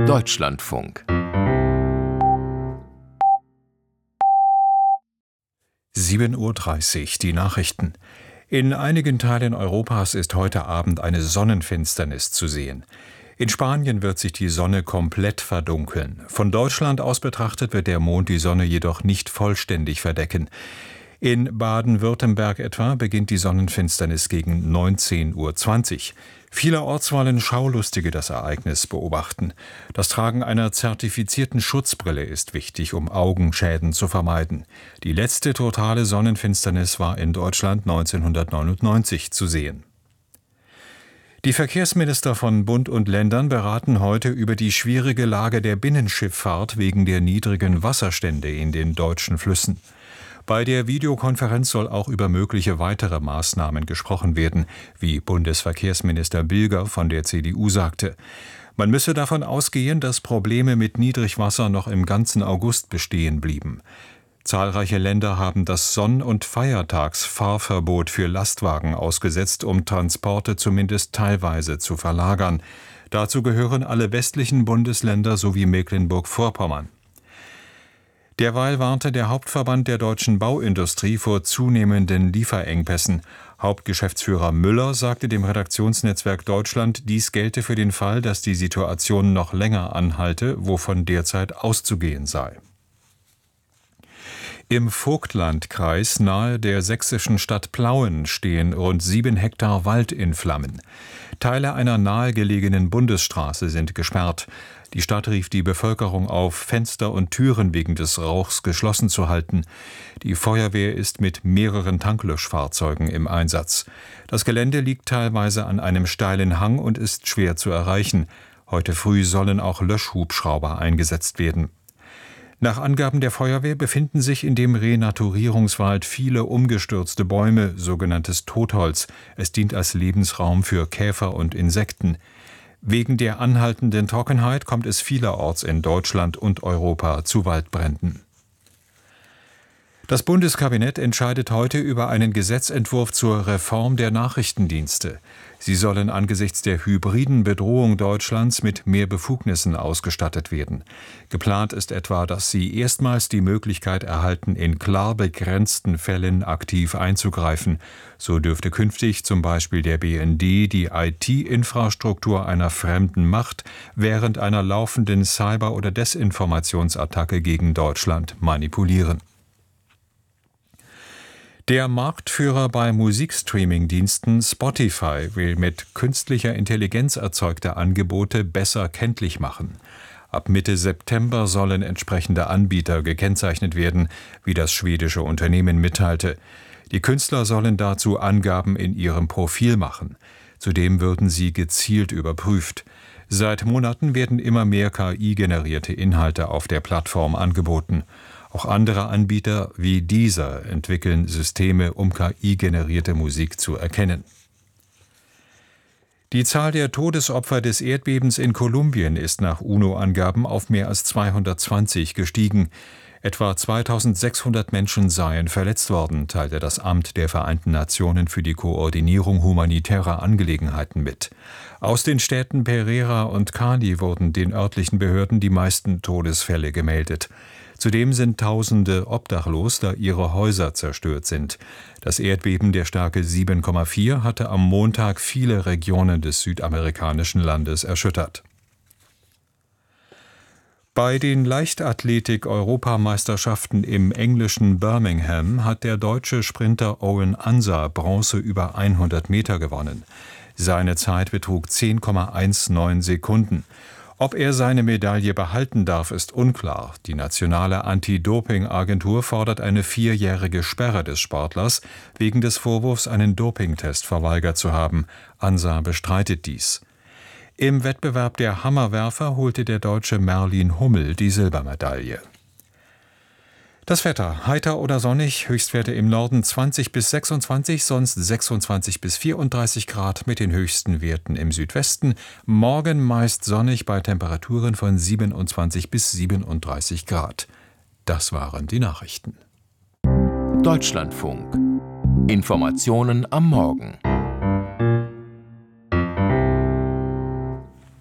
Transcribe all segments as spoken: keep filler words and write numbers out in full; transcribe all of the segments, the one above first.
Deutschlandfunk. sieben Uhr dreißig, die Nachrichten. In einigen Teilen Europas ist heute Abend eine Sonnenfinsternis zu sehen. In Spanien wird sich die Sonne komplett verdunkeln. Von Deutschland aus betrachtet wird der Mond die Sonne jedoch nicht vollständig verdecken. In Baden-Württemberg etwa beginnt die Sonnenfinsternis gegen neunzehn Uhr zwanzig. Vielerorts wollen Schaulustige das Ereignis beobachten. Das Tragen einer zertifizierten Schutzbrille ist wichtig, um Augenschäden zu vermeiden. Die letzte totale Sonnenfinsternis war in Deutschland neunzehnhundertneunundneunzig zu sehen. Die Verkehrsminister von Bund und Ländern beraten heute über die schwierige Lage der Binnenschifffahrt wegen der niedrigen Wasserstände in den deutschen Flüssen. Bei der Videokonferenz soll auch über mögliche weitere Maßnahmen gesprochen werden, wie Bundesverkehrsminister Bilger von der C D U sagte. Man müsse davon ausgehen, dass Probleme mit Niedrigwasser noch im ganzen August bestehen blieben. Zahlreiche Länder haben das Sonn- und Feiertagsfahrverbot für Lastwagen ausgesetzt, um Transporte zumindest teilweise zu verlagern. Dazu gehören alle westlichen Bundesländer sowie Mecklenburg-Vorpommern. Derweil warnte der Hauptverband der deutschen Bauindustrie vor zunehmenden Lieferengpässen. Hauptgeschäftsführer Müller sagte dem Redaktionsnetzwerk Deutschland, dies gelte für den Fall, dass die Situation noch länger anhalte, wovon derzeit auszugehen sei. Im Vogtlandkreis nahe der sächsischen Stadt Plauen stehen rund sieben Hektar Wald in Flammen. Teile einer nahegelegenen Bundesstraße sind gesperrt. Die Stadt rief die Bevölkerung auf, Fenster und Türen wegen des Rauchs geschlossen zu halten. Die Feuerwehr ist mit mehreren Tanklöschfahrzeugen im Einsatz. Das Gelände liegt teilweise an einem steilen Hang und ist schwer zu erreichen. Heute früh sollen auch Löschhubschrauber eingesetzt werden. Nach Angaben der Feuerwehr befinden sich in dem Renaturierungswald viele umgestürzte Bäume, sogenanntes Totholz. Es dient als Lebensraum für Käfer und Insekten. Wegen der anhaltenden Trockenheit kommt es vielerorts in Deutschland und Europa zu Waldbränden. Das Bundeskabinett entscheidet heute über einen Gesetzentwurf zur Reform der Nachrichtendienste. Sie sollen angesichts der hybriden Bedrohung Deutschlands mit mehr Befugnissen ausgestattet werden. Geplant ist etwa, dass sie erstmals die Möglichkeit erhalten, in klar begrenzten Fällen aktiv einzugreifen. So dürfte künftig zum Beispiel der B N D die I T-Infrastruktur einer fremden Macht während einer laufenden Cyber- oder Desinformationsattacke gegen Deutschland manipulieren. Der Marktführer bei Musikstreaming-Diensten Spotify will mit künstlicher Intelligenz erzeugte Angebote besser kenntlich machen. Ab Mitte September sollen entsprechende Anbieter gekennzeichnet werden, wie das schwedische Unternehmen mitteilte. Die Künstler sollen dazu Angaben in ihrem Profil machen. Zudem würden sie gezielt überprüft. Seit Monaten werden immer mehr K I-generierte Inhalte auf der Plattform angeboten. Auch andere Anbieter wie Deezer entwickeln Systeme, um K I-generierte Musik zu erkennen. Die Zahl der Todesopfer des Erdbebens in Kolumbien ist nach UNO-Angaben auf mehr als zweihundertzwanzig gestiegen. Etwa zweitausendsechshundert Menschen seien verletzt worden, teilte das Amt der Vereinten Nationen für die Koordinierung humanitärer Angelegenheiten mit. Aus den Städten Pereira und Cali wurden den örtlichen Behörden die meisten Todesfälle gemeldet. Zudem sind Tausende obdachlos, da ihre Häuser zerstört sind. Das Erdbeben der Stärke sieben Komma vier hatte am Montag viele Regionen des südamerikanischen Landes erschüttert. Bei den Leichtathletik-Europameisterschaften im englischen Birmingham hat der deutsche Sprinter Owen Ansa Bronze über hundert Meter gewonnen. Seine Zeit betrug zehn Komma neunzehn Sekunden. Ob er seine Medaille behalten darf, ist unklar. Die nationale Anti-Doping-Agentur fordert eine vierjährige Sperre des Sportlers wegen des Vorwurfs, einen Dopingtest verweigert zu haben. Ansa bestreitet dies. Im Wettbewerb der Hammerwerfer holte der Deutsche Merlin Hummel die Silbermedaille. Das Wetter: heiter oder sonnig, Höchstwerte im Norden zwanzig bis sechsundzwanzig, sonst sechsundzwanzig bis vierunddreißig Grad mit den höchsten Werten im Südwesten. Morgen meist sonnig bei Temperaturen von siebenundzwanzig bis siebenunddreißig Grad. Das waren die Nachrichten. Deutschlandfunk. Informationen am Morgen.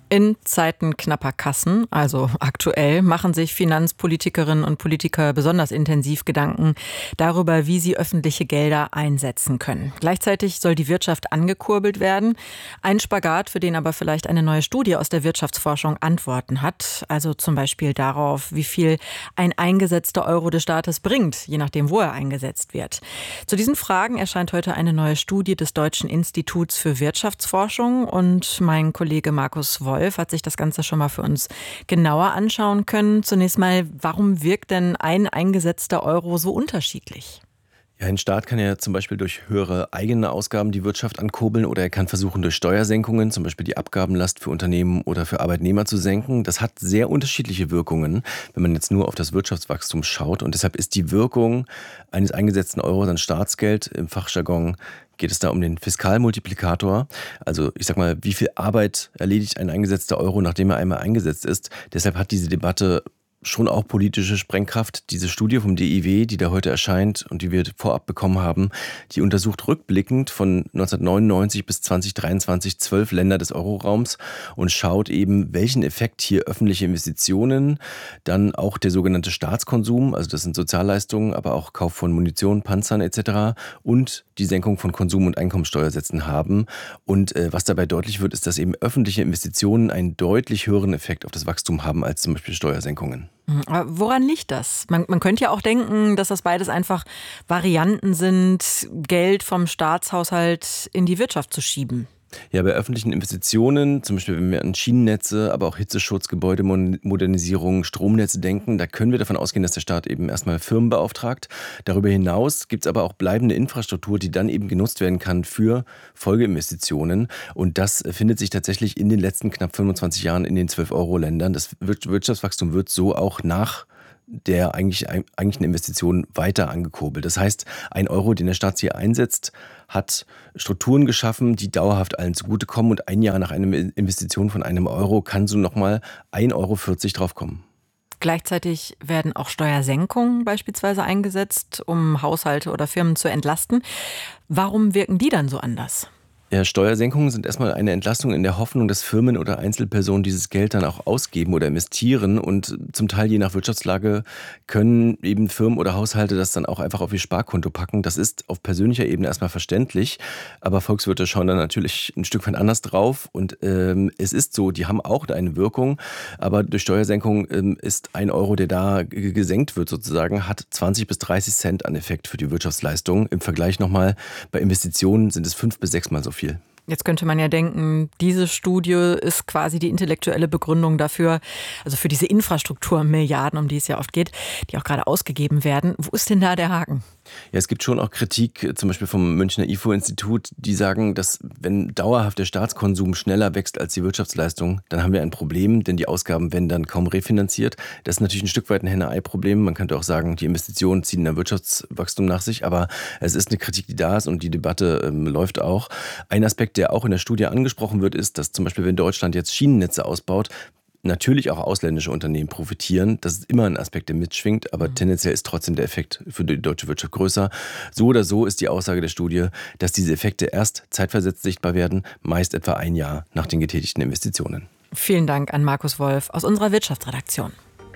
In Zeiten knapper Kassen, also aktuell, machen sich Finanzpolitikerinnen und Politiker besonders intensiv Gedanken darüber, wie sie öffentliche Gelder einsetzen können. Gleichzeitig soll die Wirtschaft angekurbelt werden. Ein Spagat, für den aber vielleicht eine neue Studie aus der Wirtschaftsforschung Antworten hat. Also zum Beispiel darauf, wie viel ein eingesetzter Euro des Staates bringt, je nachdem, wo er eingesetzt wird. Zu diesen Fragen erscheint heute eine neue Studie des Deutschen Instituts für Wirtschaftsforschung und mein Kollege Markus Wolf hat sich das Ganze schon mal für uns genauer anschauen können. Zunächst mal, warum wirkt denn ein eingesetzter Euro so unterschiedlich? Ja, ein Staat kann ja zum Beispiel durch höhere eigene Ausgaben die Wirtschaft ankurbeln oder er kann versuchen, durch Steuersenkungen, zum Beispiel die Abgabenlast für Unternehmen oder für Arbeitnehmer zu senken. Das hat sehr unterschiedliche Wirkungen, wenn man jetzt nur auf das Wirtschaftswachstum schaut. Und deshalb ist die Wirkung eines eingesetzten Euros an Staatsgeld im Fachjargon geht es da um den Fiskalmultiplikator. Also ich sag mal, wie viel Arbeit erledigt ein eingesetzter Euro, nachdem er einmal eingesetzt ist. Deshalb hat diese Debatte schon auch politische Sprengkraft. Diese Studie vom D I W, die da heute erscheint und die wir vorab bekommen haben, die untersucht rückblickend von neunzehnhundertneunundneunzig bis zweitausenddreiundzwanzig zwölf Länder des Euroraums und schaut eben, welchen Effekt hier öffentliche Investitionen, dann auch der sogenannte Staatskonsum, also das sind Sozialleistungen, aber auch Kauf von Munition, Panzern et cetera und die Senkung von Konsum- und Einkommensteuersätzen haben. Und äh, was dabei deutlich wird, ist, dass eben öffentliche Investitionen einen deutlich höheren Effekt auf das Wachstum haben als zum Beispiel Steuersenkungen. Aber woran liegt das? Man, man könnte ja auch denken, dass das beides einfach Varianten sind, Geld vom Staatshaushalt in die Wirtschaft zu schieben. Ja, bei öffentlichen Investitionen, zum Beispiel wenn wir an Schienennetze, aber auch Hitzeschutz, Gebäudemodernisierung, Stromnetze denken, da können wir davon ausgehen, dass der Staat eben erstmal Firmen beauftragt. Darüber hinaus gibt es aber auch bleibende Infrastruktur, die dann eben genutzt werden kann für Folgeinvestitionen. Und das findet sich tatsächlich in den letzten knapp fünfundzwanzig Jahren in den zwölf-Euro-Ländern. Das Wirtschaftswachstum wird so auch nach der eigentlich, eigentlichen Investition weiter angekurbelt. Das heißt, ein Euro, den der Staat hier einsetzt, hat Strukturen geschaffen, die dauerhaft allen zugutekommen und ein Jahr nach einer Investition von einem Euro kann so nochmal ein Euro vierzig draufkommen. Gleichzeitig werden auch Steuersenkungen beispielsweise eingesetzt, um Haushalte oder Firmen zu entlasten. Warum wirken die dann so anders? Ja, Steuersenkungen sind erstmal eine Entlastung in der Hoffnung, dass Firmen oder Einzelpersonen dieses Geld dann auch ausgeben oder investieren. Und zum Teil je nach Wirtschaftslage können eben Firmen oder Haushalte das dann auch einfach auf ihr Sparkonto packen. Das ist auf persönlicher Ebene erstmal verständlich. Aber Volkswirte schauen dann natürlich ein Stück weit anders drauf. Und ähm, es ist so, die haben auch eine Wirkung. Aber durch Steuersenkung ähm, ist ein Euro, der da g- gesenkt wird sozusagen, hat zwanzig bis dreißig Cent an Effekt für die Wirtschaftsleistung. Im Vergleich nochmal, bei Investitionen sind es fünf bis sechs Mal so viel. Viel. Jetzt könnte man ja denken, diese Studie ist quasi die intellektuelle Begründung dafür, also für diese Infrastrukturmilliarden, um die es ja oft geht, die auch gerade ausgegeben werden. Wo ist denn da der Haken? Ja, es gibt schon auch Kritik, zum Beispiel vom Münchner I F O-Institut, die sagen, dass wenn dauerhaft der Staatskonsum schneller wächst als die Wirtschaftsleistung, dann haben wir ein Problem, denn die Ausgaben werden dann kaum refinanziert. Das ist natürlich ein Stück weit ein Henne-Ei-Problem. Man könnte auch sagen, die Investitionen ziehen ein Wirtschaftswachstum nach sich, aber es ist eine Kritik, die da ist und die Debatte ähm, läuft auch. Ein Aspekt, der auch in der Studie angesprochen wird, ist, dass zum Beispiel, wenn Deutschland jetzt Schienennetze ausbaut, natürlich auch ausländische Unternehmen profitieren. Das ist immer ein Aspekt, der mitschwingt, aber mhm. tendenziell ist trotzdem der Effekt für die deutsche Wirtschaft größer. So oder so ist die Aussage der Studie, dass diese Effekte erst zeitversetzt sichtbar werden, meist etwa ein Jahr nach den getätigten Investitionen. Vielen Dank an Markus Wolf aus unserer Wirtschaftsredaktion.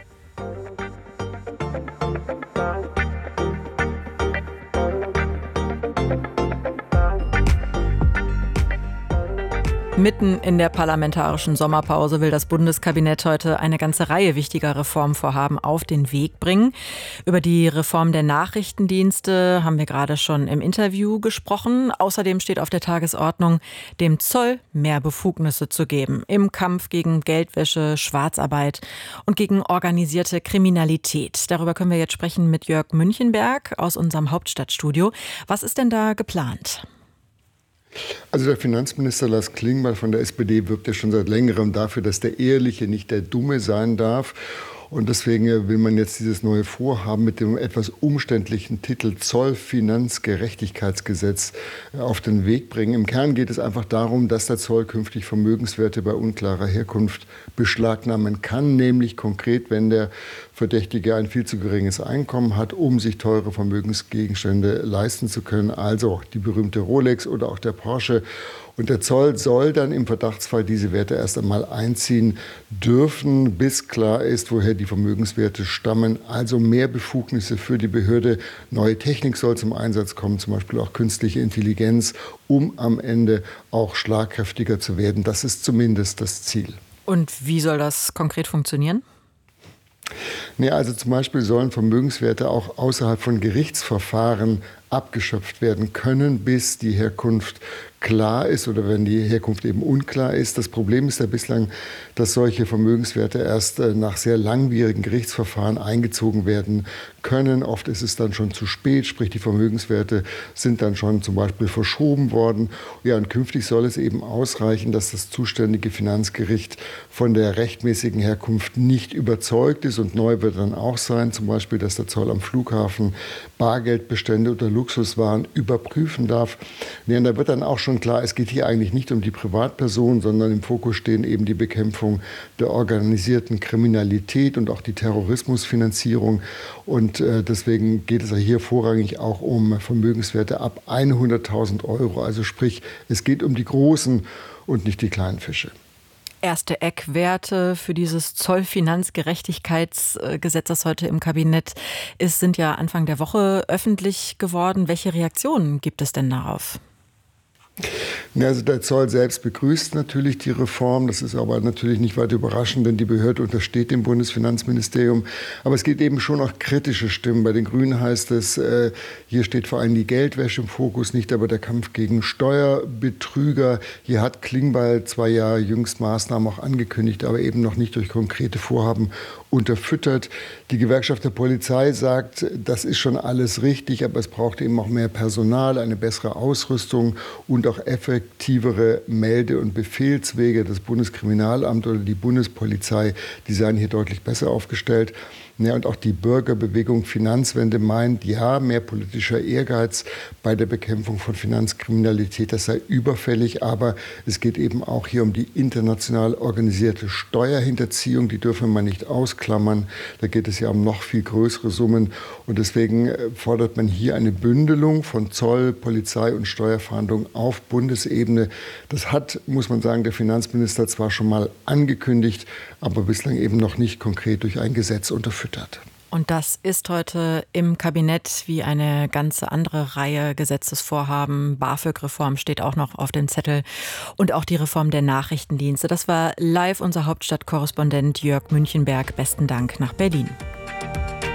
Mitten in der parlamentarischen Sommerpause will das Bundeskabinett heute eine ganze Reihe wichtiger Reformvorhaben auf den Weg bringen. Über die Reform der Nachrichtendienste haben wir gerade schon im Interview gesprochen. Außerdem steht auf der Tagesordnung, dem Zoll mehr Befugnisse zu geben im Kampf gegen Geldwäsche, Schwarzarbeit und gegen organisierte Kriminalität. Darüber können wir jetzt sprechen mit Jörg Münchenberg aus unserem Hauptstadtstudio. Was ist denn da geplant? Also der Finanzminister Lars Klingbeil von der S P D wirbt ja schon seit längerem dafür, dass der Ehrliche nicht der Dumme sein darf. Und deswegen will man jetzt dieses neue Vorhaben mit dem etwas umständlichen Titel Zollfinanzgerechtigkeitsgesetz auf den Weg bringen. Im Kern geht es einfach darum, dass der Zoll künftig Vermögenswerte bei unklarer Herkunft beschlagnahmen kann, nämlich konkret, wenn der Verdächtige ein viel zu geringes Einkommen hat, um sich teure Vermögensgegenstände leisten zu können, also die berühmte Rolex oder auch der Porsche. Und der Zoll soll dann im Verdachtsfall diese Werte erst einmal einziehen dürfen, bis klar ist, woher die Vermögenswerte stammen. Also mehr Befugnisse für die Behörde. Neue Technik soll zum Einsatz kommen, zum Beispiel auch künstliche Intelligenz, um am Ende auch schlagkräftiger zu werden. Das ist zumindest das Ziel. Und wie soll das konkret funktionieren? Nee, also zum Beispiel sollen Vermögenswerte auch außerhalb von Gerichtsverfahren abgeschöpft werden können, bis die Herkunft klar ist oder wenn die Herkunft eben unklar ist. Das Problem ist ja bislang, dass solche Vermögenswerte erst nach sehr langwierigen Gerichtsverfahren eingezogen werden können. Oft ist es dann schon zu spät, sprich die Vermögenswerte sind dann schon zum Beispiel verschoben worden. Ja, und künftig soll es eben ausreichen, dass das zuständige Finanzgericht von der rechtmäßigen Herkunft nicht überzeugt ist. Und neu wird dann auch sein, zum Beispiel, dass der Zoll am Flughafen Bargeldbestände oder Luxuswaren überprüfen darf. Ja, und da wird dann auch schon klar, es geht hier eigentlich nicht um die Privatperson, sondern im Fokus stehen eben die Bekämpfung der organisierten Kriminalität und auch die Terrorismusfinanzierung. Und äh, deswegen geht es ja hier vorrangig auch um Vermögenswerte ab hunderttausend Euro. Also sprich, es geht um die großen und nicht die kleinen Fische. Erste Eckwerte für dieses Zollfinanzgerechtigkeitsgesetz, das heute im Kabinett ist, sind ja Anfang der Woche öffentlich geworden. Welche Reaktionen gibt es denn darauf? Also der Zoll selbst begrüßt natürlich die Reform. Das ist aber natürlich nicht weiter überraschend, denn die Behörde untersteht dem Bundesfinanzministerium. Aber es gibt eben schon auch kritische Stimmen. Bei den Grünen heißt es, äh, hier steht vor allem die Geldwäsche im Fokus, nicht aber der Kampf gegen Steuerbetrüger. Hier hat Klingbeil zwar ja jüngst Maßnahmen auch angekündigt, aber eben noch nicht durch konkrete Vorhaben unterfüttert. Die Gewerkschaft der Polizei sagt, das ist schon alles richtig, aber es braucht eben auch mehr Personal, eine bessere Ausrüstung und auch effektivere Melde- und Befehlswege. Das Bundeskriminalamt oder die Bundespolizei, die seien hier deutlich besser aufgestellt. Ja, und auch die Bürgerbewegung Finanzwende meint, ja, mehr politischer Ehrgeiz bei der Bekämpfung von Finanzkriminalität, das sei überfällig. Aber es geht eben auch hier um die international organisierte Steuerhinterziehung. Die dürfen wir nicht ausklammern. Da geht es ja um noch viel größere Summen. Und deswegen fordert man hier eine Bündelung von Zoll, Polizei und Steuerfahndung auf Bundesebene. Das hat, muss man sagen, der Finanzminister zwar schon mal angekündigt, aber bislang eben noch nicht konkret durch ein Gesetz unterfüttert. Und das ist heute im Kabinett wie eine ganze andere Reihe Gesetzesvorhaben. BAföG-Reform steht auch noch auf dem Zettel und auch die Reform der Nachrichtendienste. Das war live unser Hauptstadtkorrespondent Jörg Münchenberg. Besten Dank nach Berlin.